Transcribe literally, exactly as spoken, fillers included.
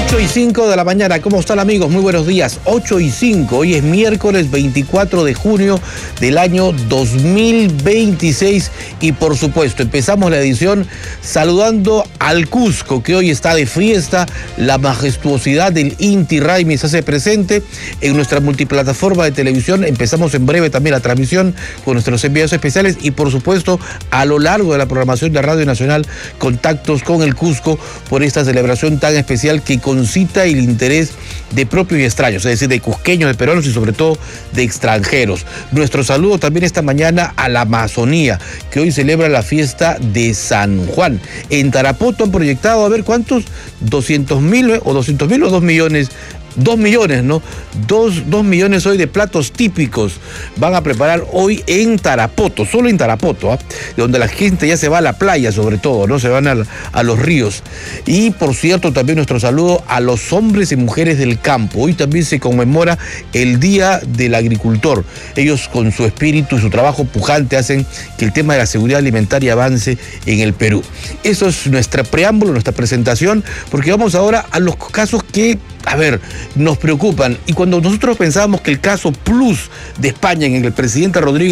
ocho y cinco de la mañana, ¿cómo están amigos? Muy buenos días, ocho y cinco, hoy es miércoles veinticuatro de junio del año dos mil veintiséis y por supuesto empezamos la edición saludando al Cusco que hoy está de fiesta, la majestuosidad del Inti Raymi se hace presente en nuestra multiplataforma de televisión, empezamos en breve también la transmisión con nuestros enviados especiales y por supuesto a lo largo de la programación de Radio Nacional, contactos con el Cusco por esta celebración tan especial que concita el interés de propios y extraños, es decir, de cusqueños, de peruanos y sobre todo de extranjeros. Nuestro saludo también esta mañana a la Amazonía, que hoy celebra la fiesta de San Juan. En Tarapoto han proyectado, a ver, ¿cuántos? doscientos mil o doscientos mil o dos millones. Dos millones, ¿no? Dos, dos millones hoy de platos típicos van a preparar hoy en Tarapoto, solo en Tarapoto, ¿eh? Donde la gente ya se va a la playa sobre todo, ¿no? Se van a, a los ríos. Y por cierto, también nuestro saludo a los hombres y mujeres del campo. Hoy también se conmemora el Día del Agricultor. Ellos con su espíritu y su trabajo pujante hacen que el tema de la seguridad alimentaria avance en el Perú. Eso es nuestro preámbulo, nuestra presentación, porque vamos ahora a los casos que, a ver, nos preocupan. Y cuando nosotros pensábamos que el caso plus de España en el presidente Rodríguez